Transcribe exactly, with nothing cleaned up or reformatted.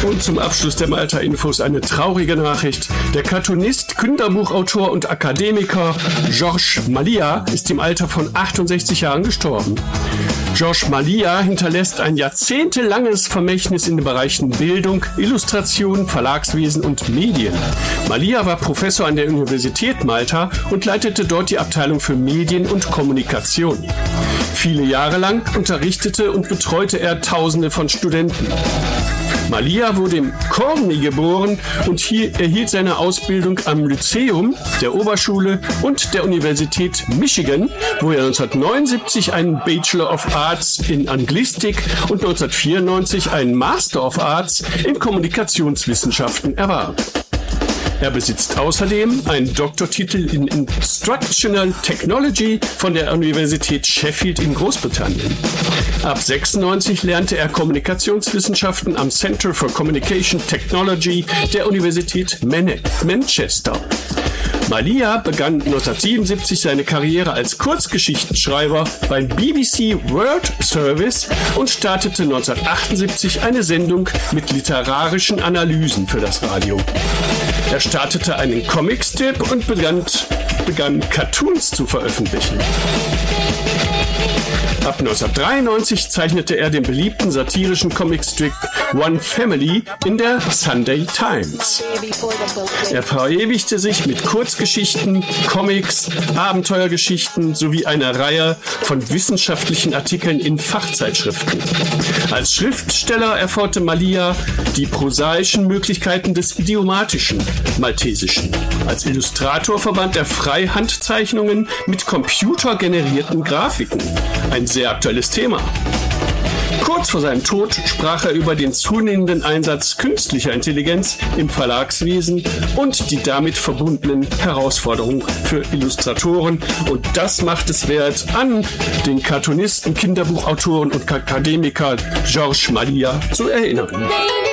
Und zum Abschluss der Malta-Infos eine traurige Nachricht. Der Cartoonist, Kinderbuchautor und Akademiker Georges Malia ist im Alter von achtundsechzig Jahren gestorben. Georges Malia hinterlässt ein jahrzehntelanges Vermächtnis in den Bereichen Bildung, Illustration, Verlagswesen und Medien. Malia war Professor an der Universität Malta und leitete dort die Abteilung für Medien und Kommunikation. Viele Jahre lang unterrichtete und betreute er Tausende von Studenten. Malia wurde im Corny geboren und hier erhielt seine Ausbildung am Lyzeum, der Oberschule und der Universität Michigan, wo er neunzehnhundertneunundsiebzig einen Bachelor of Arts in Anglistik und neunzehnhundertvierundneunzig einen Master of Arts in Kommunikationswissenschaften erwarb. Er besitzt außerdem einen Doktortitel in Instructional Technology von der Universität Sheffield in Großbritannien. Ab sechsundneunzig lernte er Kommunikationswissenschaften am Center for Communication Technology der Universität Man- Manchester. Malia begann neunzehnhundertsiebenundsiebzig seine Karriere als Kurzgeschichtenschreiber beim B B C World Service und startete neunzehnhundertachtundsiebzig eine Sendung mit literarischen Analysen für das Radio. Er startete einen Comicstrip und begann, begann Cartoons zu veröffentlichen. Ab neunzehnhundertdreiundneunzig zeichnete er den beliebten satirischen Comicstrip One Family in der Sunday Times. Er verewigte sich mit Kurzgeschichten, Comics, Abenteuergeschichten sowie einer Reihe von wissenschaftlichen Artikeln in Fachzeitschriften. Als Schriftsteller erforschte Malia die prosaischen Möglichkeiten des Idiomatischen, Maltesischen. Als Illustrator verband er Freihandzeichnungen mit computergenerierten Grafiken. Ein sehr aktuelles Thema. Kurz vor seinem Tod sprach er über den zunehmenden Einsatz künstlicher Intelligenz im Verlagswesen und die damit verbundenen Herausforderungen für Illustratoren. Und das macht es wert, an den Cartoonisten, Kinderbuchautoren und Akademiker Georges Malia zu erinnern.